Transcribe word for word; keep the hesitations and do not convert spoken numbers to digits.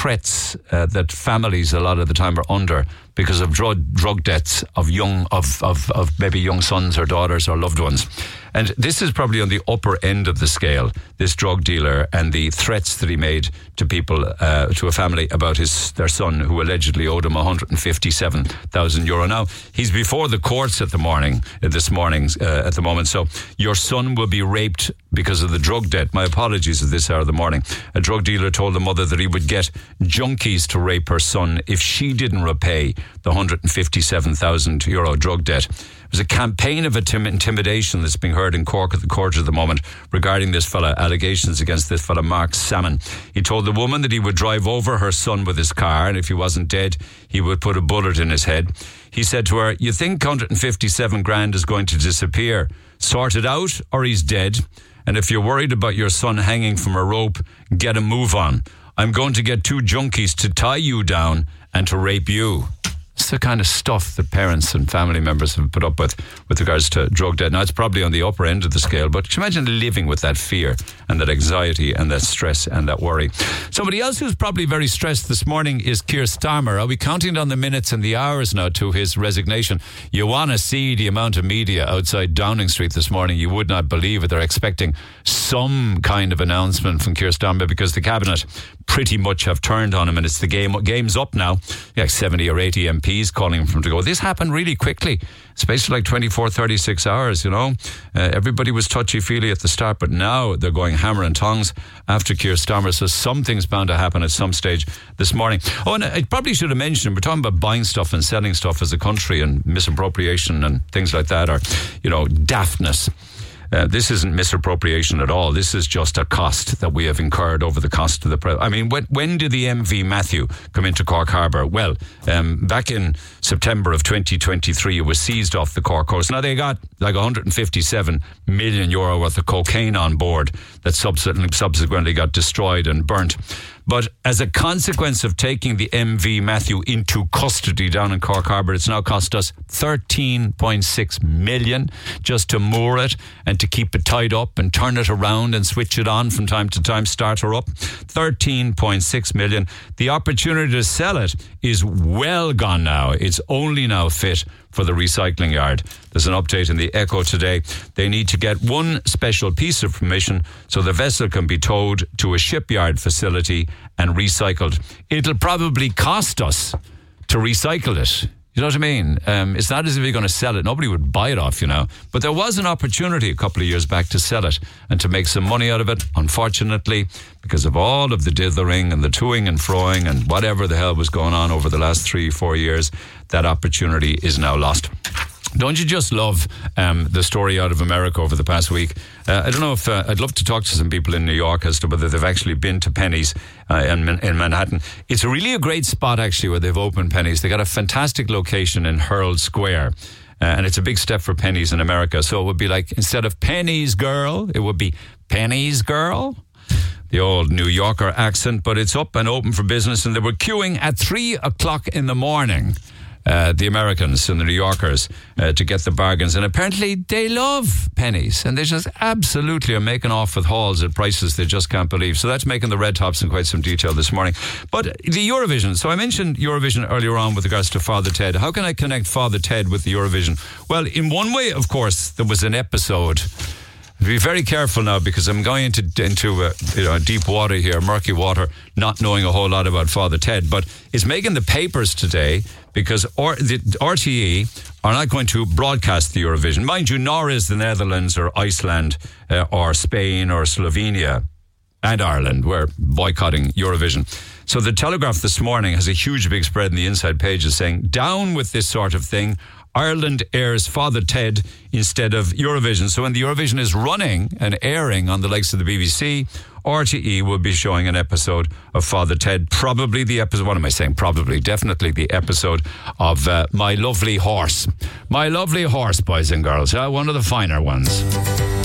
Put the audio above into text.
threats uh, that families a lot of the time are under because of drug drug deaths of young of, of of maybe young sons or daughters or loved ones. And this is probably on the upper end of the scale, this drug dealer and the threats that he made to people, uh, to a family about his their son who allegedly owed him one hundred fifty-seven thousand euro. Now, he's before the courts at the morning, uh, this morning uh, at the moment. So your son will be raped because of the drug debt. My apologies at this hour of the morning. A drug dealer told the mother that he would get junkies to rape her son if she didn't repay the one hundred fifty-seven thousand euro drug debt. There's a campaign of intimidation that's being heard in Cork at the court at the moment regarding this fella, allegations against this fella, Mark Salmon. He told the woman that he would drive over her son with his car, and if he wasn't dead, he would put a bullet in his head. He said to her, you think one hundred fifty-seven grand is going to disappear? Sort it out or he's dead. And if you're worried about your son hanging from a rope, get a move on. I'm going to get two junkies to tie you down and to rape you. It's the kind of stuff that parents and family members have put up with with regards to drug debt. Now, it's probably on the upper end of the scale, but can you imagine living with that fear and that anxiety and that stress and that worry? Somebody else who's probably very stressed this morning is Keir Starmer. Are we counting down the minutes and the hours now to his resignation? You want to see the amount of media outside Downing Street this morning. You would not believe it. They're expecting some kind of announcement from Keir Starmer because the cabinet pretty much have turned on him, and it's the game game's up now. Like seventy or eighty M Ps calling for him to go. This happened really quickly. It's basically like twenty-four, thirty-six hours, you know. Uh, everybody was touchy-feely at the start, but now they're going hammer and tongs after Keir Starmer. So something's bound to happen at some stage this morning. Oh, and I probably should have mentioned, we're talking about buying stuff and selling stuff as a country and misappropriation and things like that, or, you know, daftness. Uh, this isn't misappropriation at all. This is just a cost that we have incurred over the cost of the... Pre- I mean, when, when did the M V Matthew come into Cork Harbour? Well, um, back in September of twenty twenty-three, it was seized off the Cork coast. Now, they got like one hundred fifty-seven million euro worth of cocaine on board that subsequently, subsequently got destroyed and burnt. But as a consequence of taking the M V Matthew into custody down in Cork Harbour, it's now cost us thirteen point six million just to moor it and to keep it tied up and turn it around and switch it on from time to time, start her up. thirteen point six million. The opportunity to sell it is well gone now. It's only now fit for the recycling yard. There's an update in the Echo today. They need to get one special piece of permission so the vessel can be towed to a shipyard facility and recycled. It'll probably cost us to recycle it. You know what I mean? Um, it's not as if you're going to sell it. Nobody would buy it off, you know. But there was an opportunity a couple of years back to sell it and to make some money out of it. Unfortunately, because of all of the dithering and the toing and froing and whatever the hell was going on over the last three, four years, that opportunity is now lost. Don't you just love um, the story out of America over the past week? Uh, I don't know if uh, I'd love to talk to some people in New York as to whether they've actually been to Penny's uh, in, in Manhattan. It's really a great spot actually where they've opened Penny's. They got a fantastic location in Herald Square. Uh, and it's a big step for Penny's in America. So it would be like, instead of Penny's Girl, it would be Penny's Girl. The old New Yorker accent, but it's up and open for business. And they were queuing at three o'clock in the morning. Uh, the Americans and the New Yorkers uh, to get the bargains, and apparently they love Pennies, and they just absolutely are making off with hauls at prices they just can't believe. So that's making the red tops in quite some detail this morning. But the Eurovision, so I mentioned Eurovision earlier on with regards to Father Ted. How can I connect Father Ted with the Eurovision? Well, in one way, of course, there was an episode. Be very careful now because I'm going into into uh, you know deep water here, murky water, not knowing a whole lot about Father Ted. But it's making the papers today because R- the R T E are not going to broadcast the Eurovision. Mind you, nor is the Netherlands or Iceland uh, or Spain or Slovenia and Ireland. We're boycotting Eurovision. So the Telegraph this morning has a huge big spread in the inside pages saying, down with this sort of thing. Ireland airs Father Ted instead of Eurovision. So when the Eurovision is running and airing on the likes of the B B C, R T E will be showing an episode of Father Ted. Probably the episode, what am I saying? Probably, definitely the episode of uh, My Lovely Horse. My Lovely Horse, boys and girls. Uh, one of the finer ones.